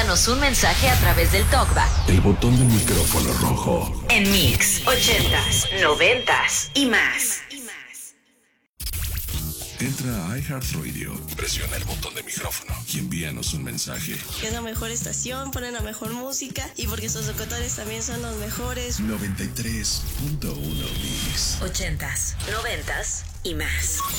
envíanos un mensaje a través del TalkBack. El botón del micrófono rojo. En Mix 80s, 90s y más. Entra a iHeartRadio, presiona el botón de micrófono y envíanos un mensaje. Es la mejor estación, ponen la mejor música y porque sus locutores también son los mejores. 93.1 Mix. 80s, 90s y más.